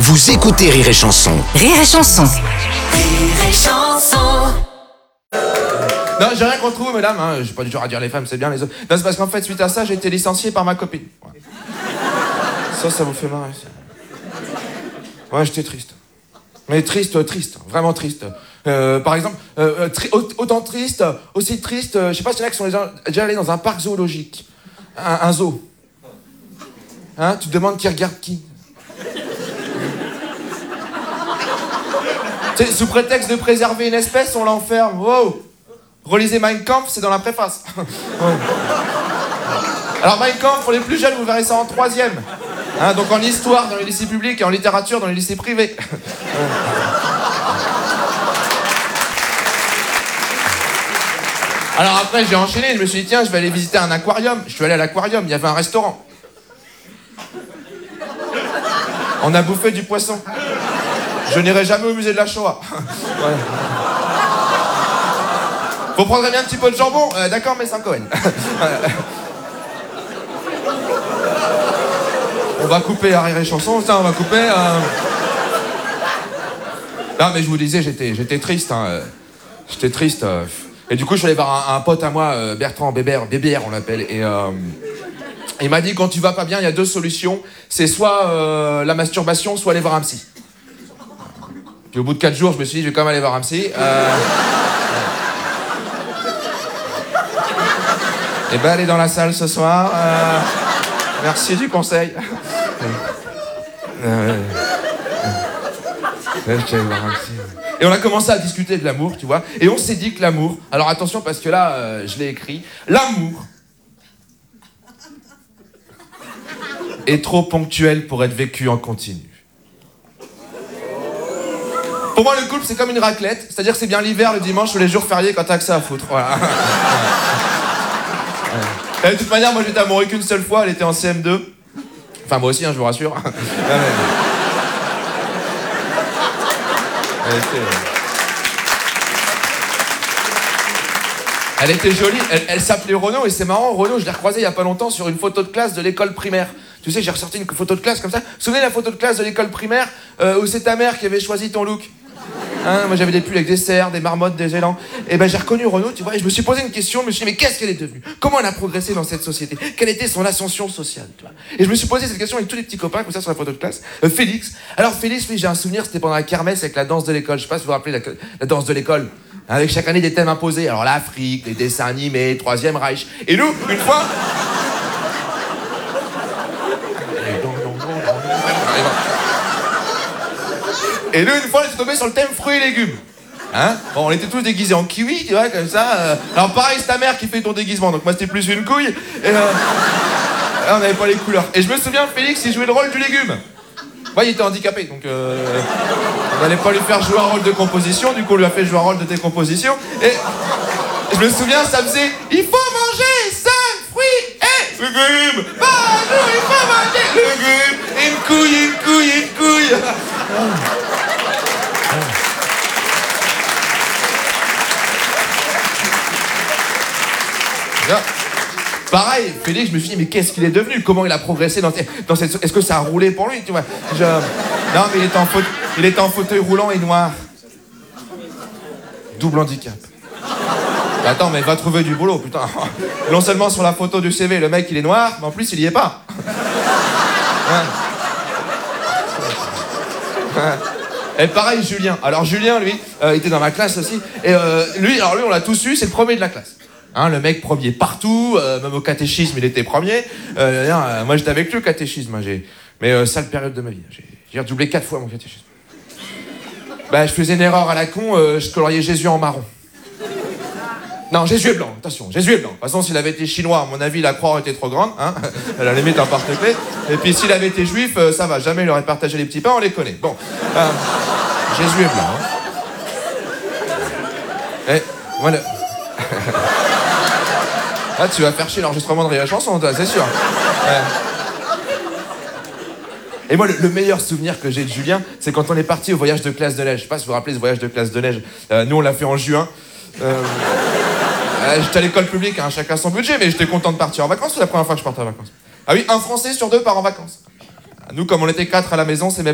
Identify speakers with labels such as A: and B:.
A: Vous écoutez Rire et Chanson.
B: Rire et Chanson.
C: Rire et Chanson.
D: Non, j'ai rien contre vous, mesdames, hein. J'ai pas du genre à dire les femmes, c'est bien les autres. Non, c'est parce qu'en fait, suite à ça, j'ai été licencié par ma copine. Ouais. Ça vous fait marrer, ça. Ouais, j'étais triste. Mais triste, vraiment triste. Par exemple, autant triste, aussi triste, je sais pas s'il y en a qui sont déjà allés dans un parc zoologique. Un zoo. Hein, tu te demandes qui regarde qui. Tu sais, sous prétexte de préserver une espèce, on l'enferme. Wow! Relisez Mein Kampf, c'est dans la préface. Ouais. Alors Mein Kampf, pour les plus jeunes, vous verrez ça en 3e. Hein, donc en histoire dans les lycées publics et en littérature dans les lycées privés. Alors après, j'ai enchaîné, je me suis dit, tiens, je vais aller visiter un aquarium. Je suis allé à l'aquarium, il y avait un restaurant. On a bouffé du poisson. Je n'irai jamais au musée de la Shoah. Ouais. Vous prendrez bien un petit peu de jambon, d'accord, mais sans Cohen. On va couper à Rire et Chanson, ça, on va couper. Non, mais je vous disais, j'étais triste. Hein, j'étais triste. Et du coup, je suis allé voir un pote à moi, Bertrand Bébert, on l'appelle, et il m'a dit, quand tu vas pas bien, il y a 2 solutions. C'est soit la masturbation, soit aller voir un psy. Puis au bout de 4 jours, je me suis dit, je vais quand même aller voir un psy. Et ben, elle est dans la salle ce soir. Merci du conseil. Et on a commencé à discuter de l'amour, tu vois. Et on s'est dit que l'amour... Alors attention, parce que là, je l'ai écrit. L'amour est trop ponctuel pour être vécu en continu. Pour moi, le couple, c'est comme une raclette. C'est-à-dire que c'est bien l'hiver, le dimanche ou les jours fériés quand t'as que ça à foutre. Voilà. Et de toute manière, moi, j'étais amoureux qu'une seule fois. Elle était en CM2. Enfin, moi aussi, hein, je vous rassure. Elle était jolie. Elle s'appelait Renaud. Et c'est marrant, Renaud, je l'ai recroisé il y a pas longtemps sur une photo de classe de l'école primaire. Tu sais, j'ai ressorti une photo de classe comme ça. Vous vous souvenez de la photo de classe de l'école primaire où c'est ta mère qui avait choisi ton look? Hein, moi j'avais des pulls avec des cerfs, des marmottes, des élans. Et ben j'ai reconnu Renaud, tu vois, et je me suis posé une question, je me suis dit mais qu'est-ce qu'elle est devenue? Comment elle a progressé dans cette société? Quelle était son ascension sociale, tu vois? Et je me suis posé cette question avec tous les petits copains comme ça sur la photo de classe. Félix. Alors Félix, oui, j'ai un souvenir, c'était pendant la kermesse avec la danse de l'école. Je sais pas si vous vous rappelez la danse de l'école. Avec chaque année des thèmes imposés. Alors l'Afrique, les dessins animés, 3e Reich. Et nous, une fois... Et nous, une fois, on est tombé sur le thème fruits et légumes. Hein? Bon, on était tous déguisés en kiwi, tu vois, comme ça. Alors pareil, c'est ta mère qui fait ton déguisement, donc moi c'était plus une couille. Et on n'avait pas les couleurs. Et je me souviens, Félix, il jouait le rôle du légume. Moi, il était handicapé, donc on n'allait pas lui faire jouer un rôle de composition, du coup on lui a fait jouer un rôle de décomposition. Et je me souviens, ça faisait « Il faut manger 5 fruits et légumes ! Bonjour, il faut manger légumes ! Une couille, une couille, une couille !» Pareil, Félix, je me suis dit, mais qu'est-ce qu'il est devenu? Comment il a progressé dans cette... Est-ce que ça a roulé pour lui, tu vois? Non, mais il était en fauteuil roulant et noir. Double handicap. Attends, mais va trouver du boulot, putain. Non seulement sur la photo du CV, le mec, il est noir, mais en plus, il y est pas. Et pareil, Julien. Alors, Julien, lui, il était dans ma classe aussi. Et lui, on l'a tous eu, c'est le premier de la classe. Hein, le mec premier partout, même au catéchisme, il était premier. Moi, j'étais avec lui au catéchisme. Mais sale période de ma vie. J'ai redoublé 4 fois mon catéchisme. Bah, je faisais une erreur à la con, je coloriais Jésus en marron. Non, Jésus est blanc, attention, Jésus est blanc. De toute façon, s'il avait été chinois, à mon avis, la croix aurait été trop grande. Hein, à la limite, un porte-clés. Et puis, s'il avait été juif, ça va, jamais il aurait partagé les petits pains, on les connaît. Bon, Jésus est blanc. Hein. Et voilà. Ah, tu vas faire chier l'enregistrement de Rire et Chanson, toi, c'est sûr. Et moi, le meilleur souvenir que j'ai de Julien, c'est quand on est parti au voyage de classe de neige. Je sais pas si vous vous rappelez ce voyage de classe de neige. Nous, on l'a fait en juin. J'étais à l'école publique, hein, chacun son budget, mais j'étais content de partir en vacances. C'est la première fois que je partais en vacances. Ah oui, un Français sur 2 part en vacances. Nous, comme on était 4 à la maison, c'est mes